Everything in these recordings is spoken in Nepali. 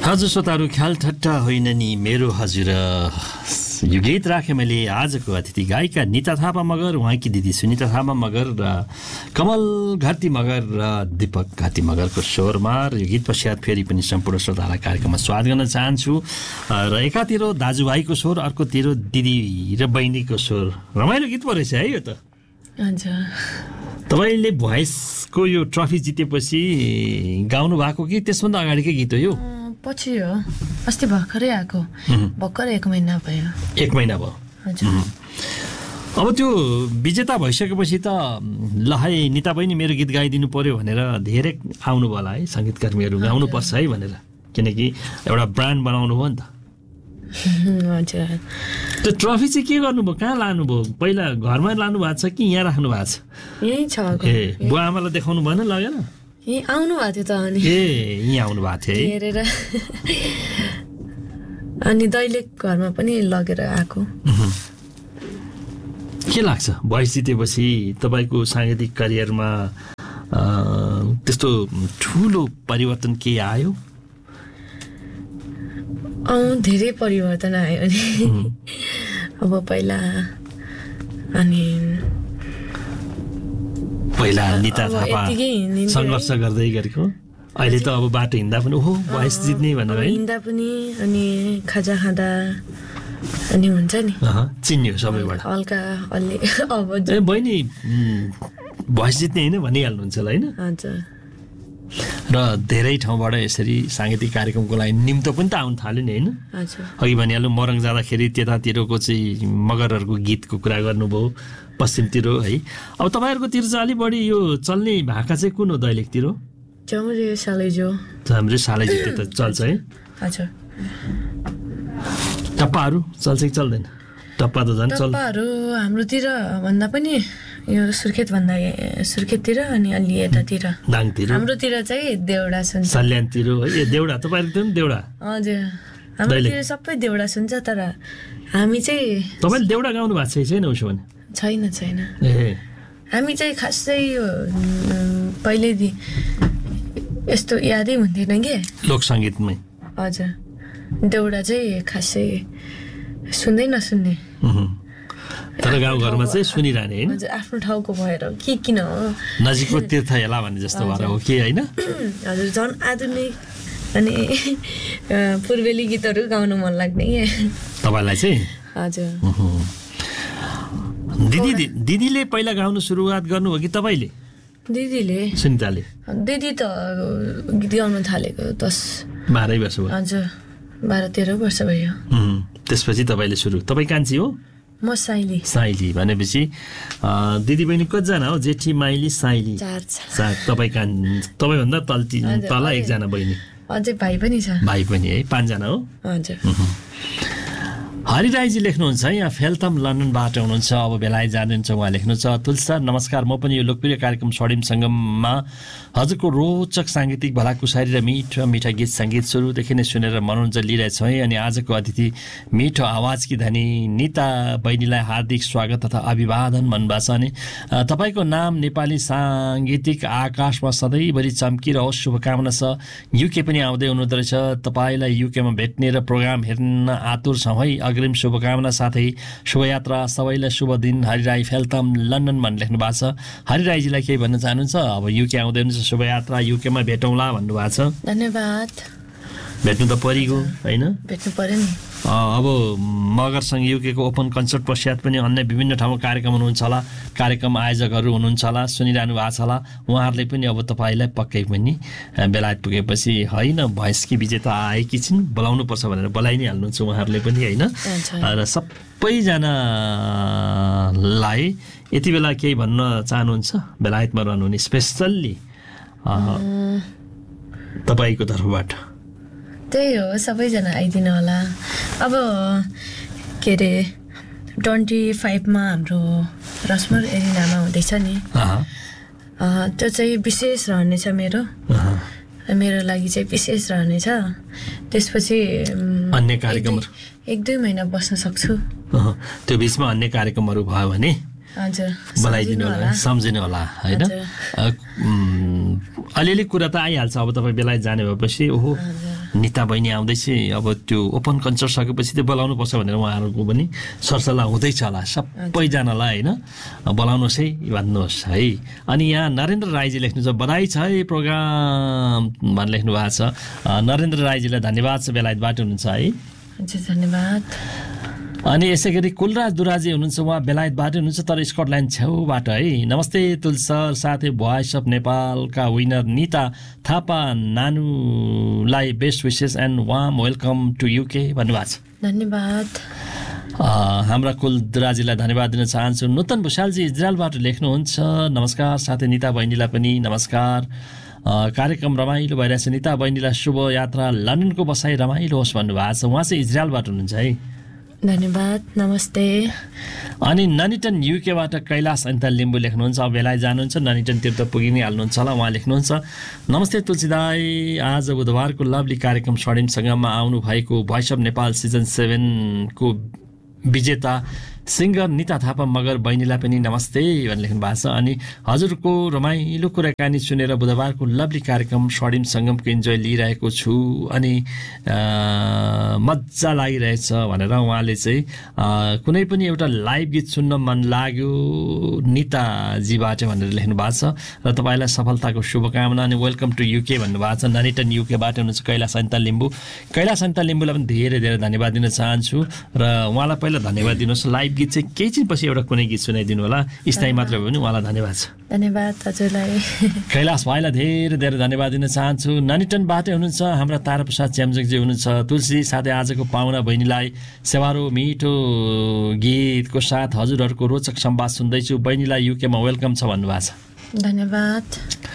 हजुर श्रोताहरू, ख्याल ठट्टा होइन नि मेरो हजुर। यो गीत राखेँ मैले आजको अतिथि गायिका निता थापा मगर, उहाँकी दिदी सुनिता थापा मगर र कमल घाटी मगर र दीपक घाटी मगरको स्वरमा। यो गीत पश्चात फेरि पनि सम्पूर्ण श्रोतालाई कार्यक्रममा स्वागत गर्न चाहन्छु। र एकातिर दाजुभाइको स्वर, अर्कोतिर दिदी र बहिनीको स्वर। रमाइलो गीत पो रहेछ है यो त। हजुर, तपाईँले भोइसको यो ट्रफी जितेपछि गाउनु भएको कि त्यसभन्दा अगाडिकै गीत हो यो? पछि हो, अस्ति भर्खरै आएको, भर्खर 1 महिना भयो। 1 महिना भयो। हजुर। अब त्यो विजेता भइसकेपछि त ल है निता बहिनी मेरो गीत गाइदिनु पर्यो भनेर धेरै आउनु भयो होला है सङ्गीतकर्मीहरू, गाउनुपर्छ है भनेर, किनकि एउटा ब्रान्ड बनाउनु भयो नि त। हजुर। त्यो ट्रफी चाहिँ के गर्नुभयो, कहाँ लानुभयो? पहिला घरमा लानु भएको छ कि यहाँ राख्नु भएको छ? यहीँ छ। ए, बुवा आमालाई देखाउनु भएन, लगेन? यहीँ आउनु भएको थियो त। अनि यहाँ आउनु भएको थियो हेरेर, अनि दैलेख घरमा पनि लगेर आएको। के लाग्छ भोइस जितेपछि तपाईँको साङ्गीतिक करियरमा त्यस्तो ठुलो परिवर्तन के आयो? धेरै परिवर्तन आयो नि। अब पहिला निता थापा सङ्घर्ष गर्दै गरेको, अहिले त अब बाटो हिँड्दा पनि ओहो भोइस जित्ने भनेर हिँड्दा पनि, अनि खाजा खाँदा अनि हुन्छ नि चिन्यो सबैबाट हल्का अलि। अब बहिनी भोइस जित्ने होइन भनिहाल्नुहुन्छ ल, होइन? हजुर। र धेरै ठाउँबाट यसरी साङ्गीतिक कार्यक्रमको लागि निम्तो पनि त आउनु थाल्यो नि, होइन? अघि भनिहाल्नु मरङ जाँदाखेरि त्यतातिरको चाहिँ मगरहरूको गीतको कुरा गर्नुभयो, पश्चिमतिर है। अब तपाईँहरूकोतिर चाहिँ अलिक बढी यो चल्ने भाका चाहिँ कुन हो? दैलेखतिर हो? चाम्रे सालेजो। चाम्रे सालेजो त्यो त चल्छ है। हजुर। टप्पाहरू चल्छ कि चल्दैन? टप्पा त झन् चल्छ। टप्पाहरू हाम्रोतिर भन्दा पनि यो सुर्खेततिर अनि अलि यतातिर दाङतिर, हाम्रोतिर चाहिँ देउडा सुन्छ। सल्यानतिर है देउडा, तपाईँहरूको पनि देउडा? हजुर, हाम्रोतिर सबै देउडा सुन्छ। तर हामी चाहिँ, तपाईँले देउडा गाउनु भएको छैन उसो भने? छैन। ए, हामी चाहिँ खासै यो पहिल्यै यस्तो यादै हुन्थेन कि लोकसङ्गीतमै। हजुर, देउडा चाहिँ खासै सुन्दै नसुन्ने, तर गाउँघरमा चाहिँ सुनिरहने होइन? आफ्नो ठाउँको भएर किन हो, नजिकको तीर्थ हेला भन्ने जस्तो भएर हो कि होइन? हजुर, झन् आधुनिक अनि पूर्वेली गीतहरू गाउनु मन लाग्ने तपाईँलाई चाहिँ? हजुर। दिदीले पहिला गाउनु सुरुवात गर्नुभयो कि तपाईँले? दिदीले। सुनिताले? दिदी त गीत गाउनु थालेको 10-12 वर्ष भयो। हजुर, 12-13 वर्ष भयो। त्यसपछि तपाईँले सुरु? तपाईँ कान्छी हो? म साइली। साइली भनेपछि दिदी बहिनी कतिजना हो? जेठी, माइली, साइली? 4। तपाईँभन्दा तल एकजना बहिनी? अझै भाइ पनि छ। भाइ पनि है, 5 जना हो? हजुर। हरि राईजी लेख्नुहुन्छ यहाँ फेल्थम लन्डनबाट हुनुहुन्छ, अब बेलायत जानुहुन्छ। उहाँ लेख्नुहुन्छ, तुलसी सर नमस्कार, म पनि यो लोकप्रिय कार्यक्रम स्वर्णिम सङ्गममा हजुरको रोचक साङ्गीतिक भलाकुसारी र मिठा गीत सङ्गीत सुरुदेखि नै सुनेर मनोरञ्जन लिइरहेछौँ है। अनि आजको अतिथि मिठो आवाजकी धनी निता बहिनीलाई हार्दिक स्वागत तथा अभिवादन भन्नुभएको छ। अनि तपाईँको नाम नेपाली साङ्गीतिक आकाशमा सधैँभरि चम्किरहोस्, शुभकामना छ। युके पनि आउँदै हुनुहुँदो रहेछ, तपाईँलाई युकेमा भेट्ने र प्रोग्राम हेर्न आतुर छौँ है। अग्रिम शुभकामना साथै शुभयात्रा, सबैलाई शुभ दिन। हरि राई फेल्थम लन्डन भनेर लेख्नु भएको छ। हरि राईजीलाई केही भन्न चाहनुहुन्छ? अब युके आउँदै हुनुहुन्छ, शुभयात्रा, युकेमा भेटौँला भन्नुभएको छ। धन्यवाद। भेट्नु त परिगयो होइन? भेट्नु पर्यो नि। अब मगरसँग युकेको ओपन कन्सर्ट पश्चात पनि अन्य विभिन्न ठाउँमा कार्यक्रम हुनुहुन्छ होला, कार्यक्रम आयोजकहरू हुनुहुन्छ होला, सुनिरहनु भएको छ होला। उहाँहरूले पनि अब तपाईँलाई पक्कै पनि बेलायत पुगेपछि होइन भोइसकी विजेता आएकी छिन्, बोलाउनुपर्छ भनेर बोलाइ नै हाल्नुहुन्छ उहाँहरूले पनि होइन? र सबैजनालाई यति बेला केही भन्न चाहनुहुन्छ बेलायतमा रहनुहुने स्पेसल्ली तपाईँको तर्फबाट? त्यही हो, सबैजना आइदिनु होला। अब के अरे 25मा हाम्रो रसमर एरिनामा हुँदैछ नि, त्यो चाहिँ विशेष रहनेछ। मेरो लागि चाहिँ विशेष रहनेछ। त्यसपछि अन्य कार्यक्रमहरू 1-2 महिना बस्न सक्छु। त्यो बिचमा अन्य कार्यक्रमहरू भयो भने हजुर बनाइदिनु होला, सम्झिनु होला होइन? अलिअलि कुरा त आइहाल्छ। अब तपाईँ बेलायत जाने भएपछि ओहो निता बहिनी आउँदैछ अब त्यो ओपन कन्सर्ट सकेपछि त्यो बोलाउनुपर्छ भनेर उहाँहरूको पनि सरसल्लाह हुँदैछ होला सबैजनालाई होइन बोलाउनुहोस् है भन्नुहोस् है। अनि यहाँ नरेन्द्र राईजी लेख्नुहुन्छ बधाई छ है प्रोग्राम भनेर लेख्नु भएको छ। नरेन्द्र राईजीलाई धन्यवाद छ, बेलायतबाट हुनुहुन्छ है। हजुर धन्यवाद। अनि यसै गरी कुलराज दुराजी हुनुहुन्छ, उहाँ बेलायतबाटै हुनुहुन्छ तर स्कटल्यान्ड छेउबाट है। नमस्ते तुल सर, साथै भोइस अफ नेपालका winner Nita Thapa नानुलाई best wishes and warm welcome to UK भन्नुभएको छ। धन्यवाद। हाम्रा कुल दुराजीलाई धन्यवाद दिन चाहन्छु। नूतन भुषालजी इजरायलबाट लेख्नुहुन्छ नमस्कार, साथै निता बहिनीलाई पनि नमस्कार। कार्यक्रम रमाइलो भइरहेछ, निता बहिनीलाई शुभ यात्रा, लन्डनको बसाइ रमाइलो होस् भन्नुभएको छ। उहाँ चाहिँ इजरायलबाट हुनुहुन्छ है। धन्यवाद, नमस्ते। अनि ननिटन युकेबाट कैलाश अन्त लिम्बू लेख्नुहुन्छ, अब बेलायत जानुहुन्छ, ननिटनतिर त पुगि नै हाल्नुहुन्छ होला। उहाँ लेख्नुहुन्छ नमस्ते तुलसी दाई, आज बुधबारको लभली कार्यक्रम स्वर्णिमसँगमा आउनु भएको भोइस अफ नेपाल सिजन 7 को विजेता सिङ्गर निता थापा मगर बहिनीलाई पनि नमस्ते भनेर लेख्नु भएको छ। अनि हजुरको रमाइलो कुराकानी सुनेर बुधबारको लभली कार्यक्रम स्वर्णिम सङ्गमको इन्जोय लिइरहेको छु अनि मजा लागिरहेछ भनेर उहाँले चाहिँ कुनै पनि एउटा लाइभ गीत सुन्न मन लाग्यो निताजीबाट भनेर लेख्नु भएको छ र तपाईँलाई सफलताको शुभकामना अनि वेलकम टु युके भन्नुभएको छ। ननिटन युकेबाट हुनुहुन्छ कैलाश अन्ता लिम्बू। कैलाश अन्ता लिम्बूलाई पनि धेरै धेरै धन्यवाद दिन चाहन्छु र उहाँलाई पहिला धन्यवाद दिनुहोस्। लाइभ गीत चाहिँ केही छिनपछि एउटा कुनै गीत सुनाइदिनु होला, स्थायी मात्र भयो भने उहाँलाई धन्यवाद छ। धन्यवाद हजुरलाई। कैलाश भाइलाई धेरै धेरै धन्यवाद दिन चाहन्छु। ननिटनबाटै हुनुहुन्छ हाम्रा ताराप्रसाद च्याम्जोङजी हुनुहुन्छ। तुलसी साथै आजको पाहुना बहिनीलाई सेवारो मिठो गीतको साथ हजुरहरूको रोचक संवाद सुन्दैछु, बहिनीलाई युकेमा वेलकम छ भन्नुभएको छ। धन्यवाद।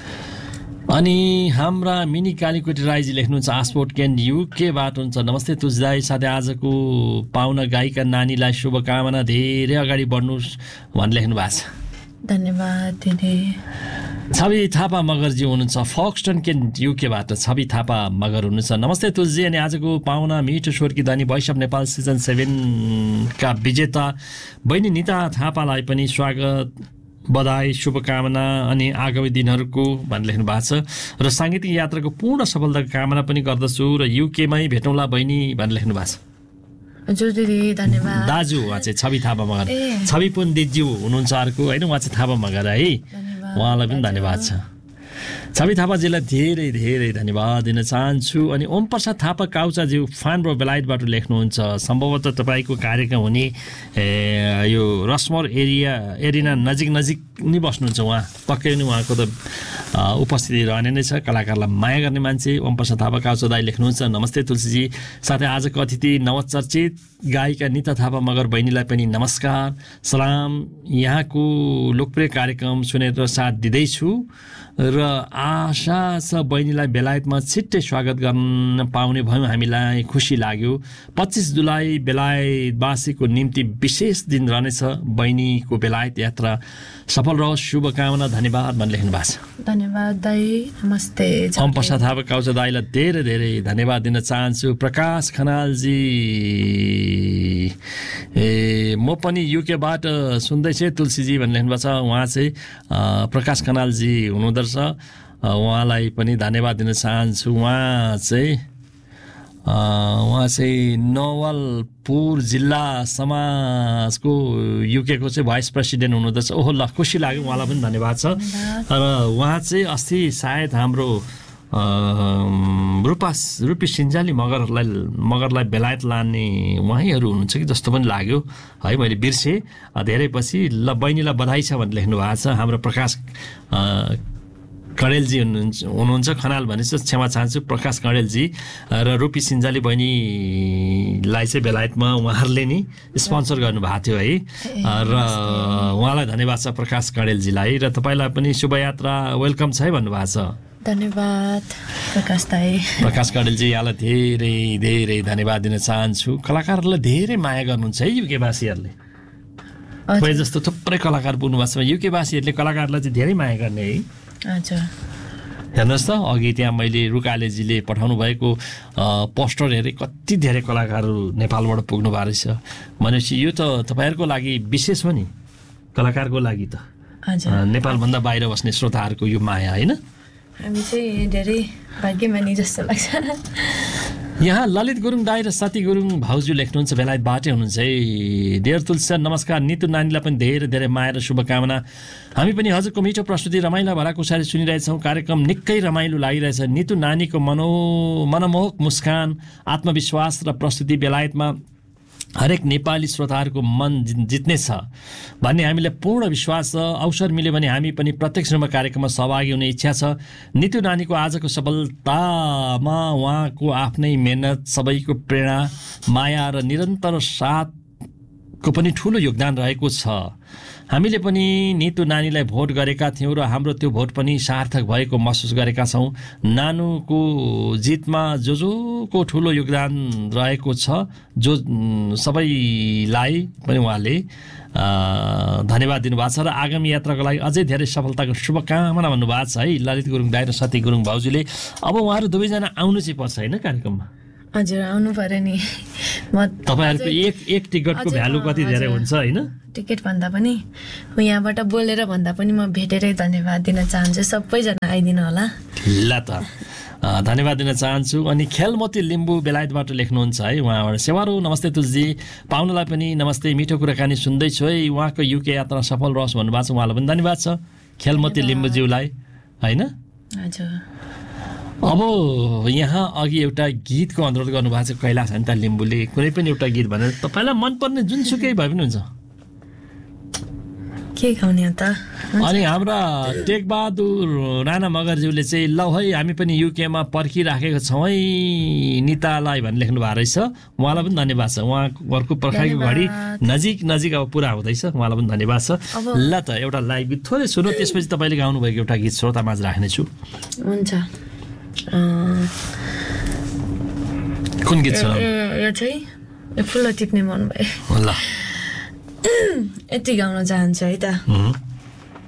अनि हाम्रा मिनी कालीकोटी राईजी लेख्नुहुन्छ आसपोर्ट क्यान युकेबाट हुन्छ। नमस्ते तुलसी दाई, साथै आजको पाहुना गायिका नानीलाई शुभकामना, धेरै अगाडि बढ्नुहोस् भनेर लेख्नु भएको छ। धन्यवाद दिदी। छवि थापा मगरजी हुनुहुन्छ फक्सटन केन युकेबाट। छवि थापा मगर हुनुहुन्छ। नमस्ते तुलसी, अनि आजको पाहुना मिठो स्वरकी धनी भोइस अफ नेपाल सिजन 7 का विजेता बहिनी निता थापालाई पनि स्वागत, बधाई, शुभकामना अनि आगामी दिनहरूको भनेर लेख्नु भएको छ र साङ्गीतिक यात्राको पूर्ण सफलताको कामना पनि गर्दछु र युकेमै भेटौँला बहिनी भनेर लेख्नु भएको छ। हजुर दिदी धन्यवाद। दाजु उहाँ चाहिँ छवि थापा मगर, छवि पुन दिज्यू हुनुहुन्छ अर्को होइन, उहाँ चाहिँ थापा मगर है, उहाँलाई पनि धन्यवाद छ। छवि थापाजीलाई धेरै धेरै धन्यवाद दिन चाहन्छु। अनि ओम प्रसाद थापा काउचाज्यू फानब्रो बेलायतबाट लेख्नुहुन्छ सम्भवतः तपाईँको कार्यक्रम हुने यो रसमोर एरिना नजिक नै बस्नुहुन्छ उहाँ, पक्कै पनि उहाँको त उपस्थिति रहने नै छ। कलाकारलाई माया गर्ने मान्छे ओम प्रसाद थापा काउचा दाई लेख्नुहुन्छ नमस्ते तुलसीजी, साथै आजको अतिथि नवचर्चित गायिका निता थापा मगर बहिनीलाई पनि नमस्कार सलाम। यहाँको लोकप्रिय कार्यक्रम सुनेर साथ दिँदैछु र आशा छ बहिनीलाई बेलायतमा छिट्टै स्वागत गर्न पाउने भयौँ, हामीलाई खुसी लाग्यो। 25 जुलाई बेलायतवासीको निम्ति विशेष दिन रहनेछ, बहिनीको बेलायत यात्रा सफल रहोस्, शुभकामना, धन्यवाद भनेर लेख्नु भएको छ। धन्यवाद दाई, नमस्ते। ओम प्रसाद थापा काउचा दाईलाई धेरै धेरै धन्यवाद दिन चाहन्छु। प्रकाश खनालजी म पनि युकेबाट सुन्दैछु तुलसीजी भनेर लेख्नुभएको छ। उहाँ चाहिँ प्रकाश खनालजी हुनुहुँदो रहेछ, उहाँलाई पनि धन्यवाद दिन चाहन्छु। उहाँ चाहिँ नवलपुर जिल्ला समाजको युकेको चाहिँ भाइस प्रेसिडेन्ट हुनुहुँदछ। ओहो ल, खुसी लाग्यो, उहाँलाई पनि धन्यवाद छ। र उहाँ चाहिँ अस्ति सायद हाम्रो रूपी सिन्जाली मगरलाई बेलायत लाने उहाँहरू हुनुहुन्छ कि जस्तो पनि लाग्यो है, मैले बिर्सेँ धेरै पछि। ल बहिनीलाई बधाई छ भनेर लेख्नु भएको छ। हाम्रो प्रकाश कणेलजी हुनुहुन्छ, खनाल भनेपछि क्षमा चाहन्छु, प्रकाश कणेलजी र रूपी सिन्जाली बहिनीलाई चाहिँ बेलायतमा उहाँहरूले नि स्पोन्सर गर्नुभएको थियो है, र उहाँलाई धन्यवाद छ प्रकाश कणेलजीलाई। र तपाईँलाई पनि शुभयात्रा, वेलकम छ है भन्नुभएको छ। धन्यवाद प्रकाश दाई। प्रकाश कणेलजी यहाँलाई धेरै धेरै धन्यवाद दिन चाहन्छु। कलाकारहरूलाई धेरै माया गर्नुहुन्छ है युकेवासीहरूले, तपाईँ जस्तो थुप्रै कलाकार पुग्नुभएको छ। युकेवासीहरूले कलाकारलाई चाहिँ धेरै माया गर्ने है। हजुर हेर्नुहोस् त, अघि त्यहाँ मैले रुकालेजीले पठाउनु भएको पोस्टर हेरेँ, कति धेरै कलाकारहरू नेपालबाट पुग्नु भएको रहेछ भनेपछि यो त तपाईँहरूको लागि विशेष हो नि, कलाकारको लागि त नेपालभन्दा बाहिर बस्ने श्रोताहरूको यो माया होइन। हामी चाहिँ धेरै भाग्यमानी जस्तो लाग्छ। यहाँ ललित गुरुङ दाई र सती गुरुङ भाउजू लेख्नुहुन्छ बेलायतबाटै हुनुहुन्छ है। डेयर तुलसी नमस्कार, नितु नानीलाई पनि धेरै धेरै माया र शुभकामना। हामी पनि हजुरको मिठो प्रस्तुति रमाइलो भरा कुसारी सुनिरहेछौँ। कार्यक्रम निकै रमाइलो लागिरहेछ। नितु नानीको मनमोहक मुस्कान, आत्मविश्वास र प्रस्तुति बेलायतमा हरेक नेपाली श्रोताहरूको मन जित्नेछ भन्ने हामीलाई पूर्ण विश्वास छ। अवसर मिल्यो भने हामी पनि प्रत्यक्ष रूपमा कार्यक्रममा सहभागी हुने इच्छा छ। नितु नानीको आजको सफलतामा उहाँको आफ्नै मेहनत, सबैको प्रेरणा, माया र निरन्तर साथको पनि ठुलो योगदान रहेको छ। हामीले पनि नितु नानीलाई भोट गरेका थियौँ र हाम्रो त्यो भोट पनि सार्थक भएको महसुस गरेका छौँ। नानुको जितमा जोको ठुलो योगदान रहेको छ, जो सबैलाई पनि उहाँले धन्यवाद दिनुभएको छ र आगामी यात्राको लागि अझै धेरै सफलताको शुभकामना भन्नुभएको छ है ललित गुरुङ दाइ र सती गुरुङ भाउजूले। अब उहाँहरू दुवैजना आउनु चाहिँ पर्छ होइन कार्यक्रममा? हजुर, आउनु पर्यो नि। तपाईँहरूको एक टिकटको भ्यालु कति धेरै हुन्छ होइन? टिकट भन्दा पनि यहाँबाट बोलेर भन्दा पनि म भेटेरै धन्यवाद दिन चाहन्छु। सबैजना आइदिनु होला। ल त धन्यवाद दिन चाहन्छु। अनि खेलमती लिम्बू बेलायतबाट लेख्नुहुन्छ है उहाँबाट। सेवारो नमस्ते तुलजी, पाहुनालाई पनि नमस्ते, मिठो कुराकानी सुन्दैछु है, उहाँको युके यात्रा सफल रहोस् भन्नुभएको छ। उहाँलाई पनि धन्यवाद छ खेलमती लिम्बूज्यूलाई होइन। हजुर, अब यहाँ अघि एउटा गीतको अनुरोध गर्नुभएको छ कैलाश अन्त लिम्बूले। कुनै पनि एउटा गीत भनेर तपाईँलाई मनपर्ने जुनसुकै भए पनि हुन्छ। के गाउने त? अनि हाम्रा टेकबहादुर राणा मगरज्यूले चाहिँ ल है हामी पनि युकेमा पर्खिराखेको छौँ है नितालाई भन्ने लेख्नु भएको रहेछ। उहाँलाई पनि धन्यवाद छ। उहाँको पर्खाइको घडी नजिक अब पुरा हुँदैछ। उहाँलाई पनि धन्यवाद छ। ल त एउटा लाइभ गीत थोरै सुन्नु, त्यसपछि तपाईँले गाउनुभएको एउटा गीत श्रोतामाझ राख्नेछु। हुन्छ। कुन गीत छ? यो चाहिँ फुल टिप्ने मन भयो। ल यति गाउन चाहन्छु है त।